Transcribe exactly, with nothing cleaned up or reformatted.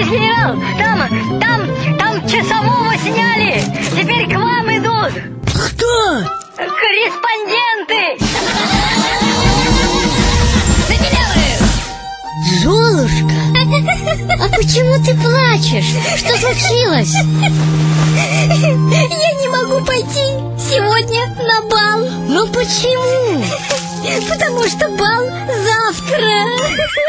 генерал, там, там, там часового сняли. Теперь к вам идут. Кто? Корреспонденты. Золушка, а почему ты плачешь? Что случилось? Я не могу пойти сегодня на бал. Ну почему? Потому что бал завтра.